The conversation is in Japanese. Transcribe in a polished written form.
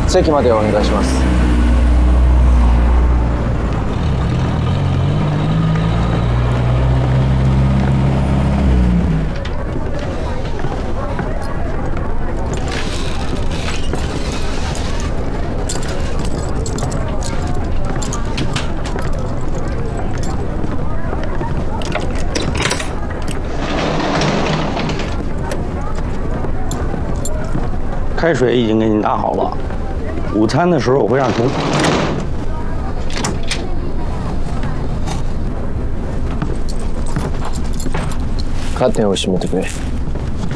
席までお願いします。 开水已经给你打好了，午餐的时候我会让同。 カーテンを閉めてくれ。